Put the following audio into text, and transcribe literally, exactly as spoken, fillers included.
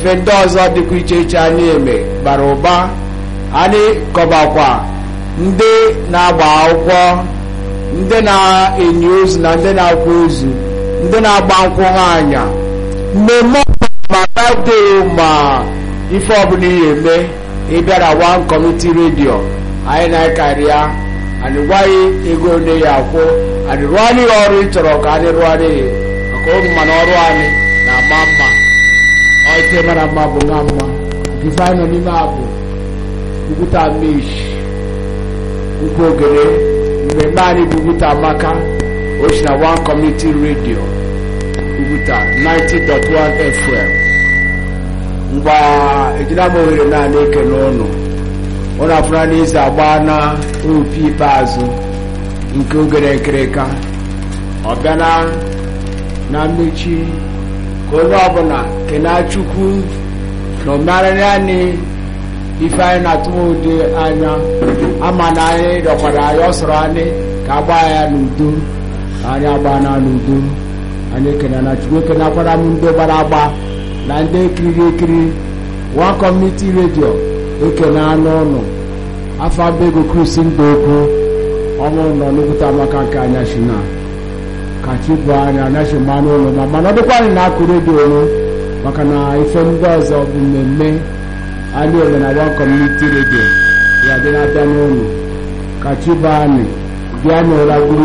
ife ndị ọzọ dịkwa iche iche anyị eme bara ụba. Anyị kọbakwa ndị na-agba akwụkwọ, ndị na-enye ozu na ndị na-akwa ozu, ndị na-agba nkwụ nwaanyị, mmemme ma birthday ma ife ọbụla ihe eme ịbịara One Community Radio anyị na-ekarị ya anyị gwaghị ego ole ya akwụ anyị rụọ anyị ọrụ ị chọrọ ka anyị rụọ anyị maka oge mana ọrụ anyị na-ama mma ọite mara mma bụ nwa mma nke ife anyị nọ n'ime abụ Ugwuta Mish ukwu ogere mmemme anyị bụ Ugwuta Amaka ochi na One Community Radio Ugwuta ninety point one F M. Mgba ejina m ohere naanị ekele ụnụ ụnụ afụra n'izu agba na opi ikpeazụ nke ogere nkirika ọ bịa na na mmechi ka onye ọbụla kena Chukwu na omerịrị anyị ife anyị na-atụmụdị anya ama na anyị rịọkwara anyị ọ sọrọ anyị ka agba ya n'udo anyị agba na n'udo. Anyị ekene na Chukwu ekenakwara m ndị gbara agba na ndị ekiriri ekiri One Community Radio ekene anụ ụnụ afọ Abego Chris Ndokwu ọmụ nọ n'Ugwuta Amaka nke anyasị na kachi bụ anya anyasị mmanụ ụlọ ma mana ọ dịkwa anyị na-akụ redio ụlọ maka na ife ndị ọzọ bụ mmemme anyị eme na One Community Radio ya dị na-abịa n'ụlọ kachi bụ anyị bịa n'ụra gburu